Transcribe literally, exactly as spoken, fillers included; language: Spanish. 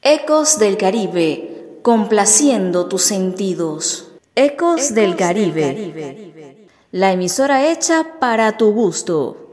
Ecos del Caribe, complaciendo tus sentidos. Ecos del Caribe, la emisora hecha para tu gusto.